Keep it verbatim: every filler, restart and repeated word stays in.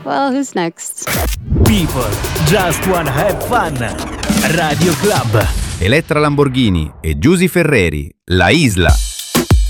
Well, who's next? People just wanna have fun. Radio Club. Elettra Lamborghini e Giusy Ferreri, La Isla.